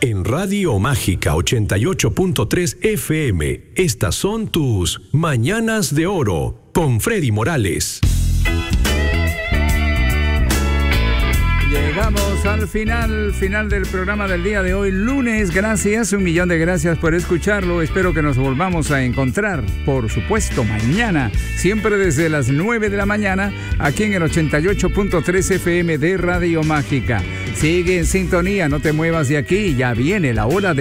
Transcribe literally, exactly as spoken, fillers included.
En Radio Mágica ochenta y ocho punto tres F M, estas son tus Mañanas de Oro con Freddy Morales. Llegamos al final, final del programa del día de hoy, lunes. Gracias, un millón de gracias por escucharlo. Espero que nos volvamos a encontrar, por supuesto, mañana, siempre desde las nueve de la mañana, aquí en el ochenta y ocho punto tres F M de Radio Mágica. Sigue en sintonía, no te muevas de aquí, ya viene la hora de